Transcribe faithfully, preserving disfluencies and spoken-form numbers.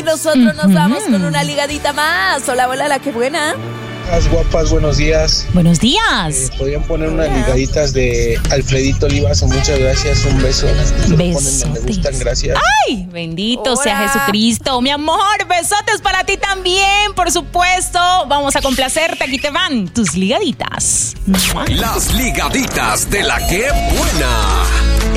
nosotros nos vamos con una ligadita más. Hola, hola, la que buena. Guapas, buenos días. Buenos días. Eh, Podrían poner unas ligaditas de Alfredito Olivazo. Muchas gracias, un beso. Besotes. Me gustan, gracias. Ay, bendito Hola. sea Jesucristo. Mi amor, besotes para ti también, por supuesto. Vamos a complacerte. Aquí te van tus ligaditas. Las ligaditas de la que buena.